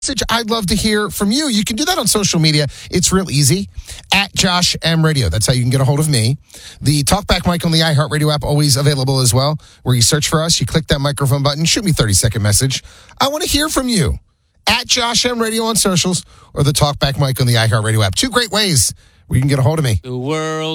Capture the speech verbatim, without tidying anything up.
message. I'd love to hear from you. You can do that on social media. It's real easy. At Josh M Radio. That's how you can get a hold of me. The Talkback mic on the iHeartRadio app, always available as well, where you search for us, you click that microphone button, shoot me a thirty-second message. I want to hear from you. At Josh M Radio on socials or the Talkback mic on the iHeartRadio app. Two great ways where you can get a hold of me. The world.